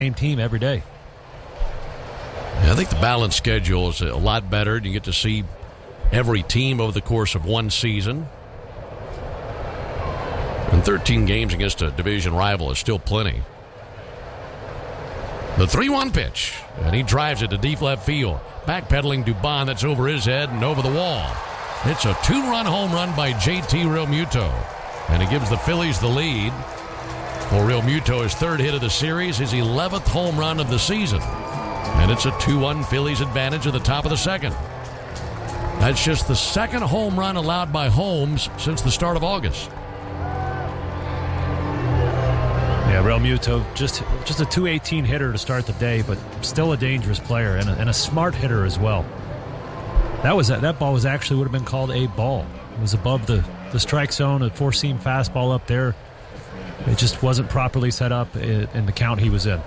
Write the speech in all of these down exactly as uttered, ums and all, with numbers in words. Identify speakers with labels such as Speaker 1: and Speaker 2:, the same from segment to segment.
Speaker 1: same team every day.
Speaker 2: Yeah, I think the balanced schedule is a lot better. You get to see every team over the course of one season. And thirteen games against a division rival is still plenty. The three one pitch, and he drives it to deep left field. Backpedaling Dubon, that's over his head and over the wall. It's a two-run home run by J T Realmuto, and it gives the Phillies the lead. For Realmuto, his third hit of the series, his eleventh home run of the season. And it's a two one Phillies advantage at the top of the second. That's just the second home run allowed by Holmes since the start of August.
Speaker 1: Yeah, Realmuto, just just a two eighteen hitter to start the day, but still a dangerous player and a, and a smart hitter as well. That was that ball was actually would have been called a ball. It was above the, the strike zone, a four-seam fastball up there. It just wasn't properly set up in the count he was in.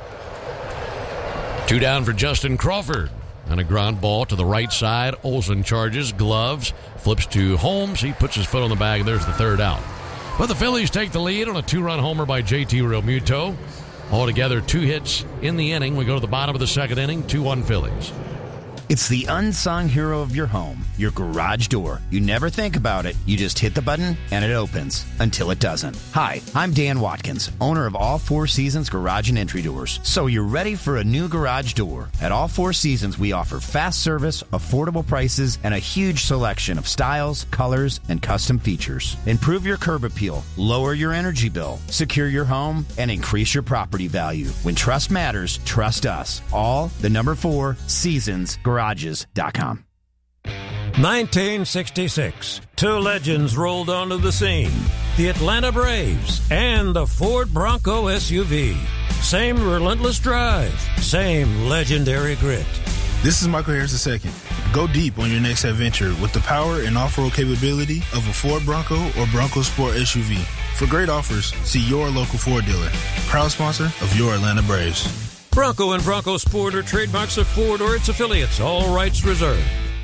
Speaker 2: Two down for Justin Crawford. And a ground ball to the right side. Olsen charges, gloves, flips to Holmes. He puts his foot on the bag, and there's the third out. But the Phillies take the lead on a two-run homer by J T Realmuto. Altogether, two hits in the inning. We go to the bottom of the second inning, two one Phillies.
Speaker 3: It's the unsung hero of your home, your garage door. You never think about it. You just hit the button and it opens until it doesn't. Hi, I'm Dan Watkins, owner of All Four Seasons Garage and Entry Doors. So you're ready for a new garage door. At All Four Seasons, we offer fast service, affordable prices, and a huge selection of styles, colors, and custom features. Improve your curb appeal, lower your energy bill, secure your home, and increase your property value. When trust matters, trust us. All the number four Seasons Garage. Garages dot com.
Speaker 4: nineteen sixty-six. Two legends rolled onto the scene. The Atlanta Braves and the Ford Bronco S U V. Same relentless drive. Same legendary grit.
Speaker 5: This is Michael Harris the second. Go deep on your next adventure with the power and off-road capability of a Ford Bronco or Bronco Sport S U V. For great offers, see your local Ford dealer. Proud sponsor of your Atlanta Braves.
Speaker 4: Bronco and Bronco Sport are trademarks of Ford or its affiliates. All rights reserved.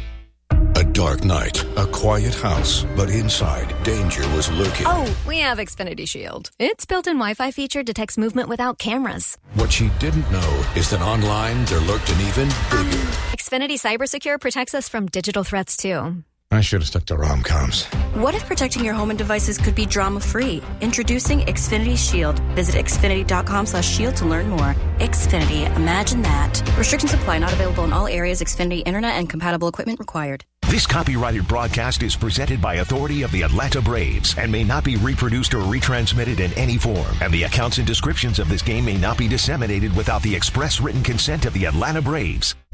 Speaker 6: A dark night, a quiet house, but inside, danger was lurking.
Speaker 7: Oh, we have Xfinity Shield. Its built-in Wi-Fi feature detects movement without cameras.
Speaker 6: What she didn't know is that online there lurked an even bigger.
Speaker 7: Xfinity CyberSecure protects us from digital threats, too.
Speaker 6: I should have stuck to rom-coms.
Speaker 8: What if protecting your home and devices could be drama-free? Introducing Xfinity Shield. Visit xfinity.com slash shield to learn more. Xfinity. Imagine that. Restrictions apply. Not available in all areas. Xfinity Internet and compatible equipment required.
Speaker 9: This copyrighted broadcast is presented by authority of the Atlanta Braves and may not be reproduced or retransmitted in any form. And the accounts and descriptions of this game may not be disseminated without the express written consent of the Atlanta Braves.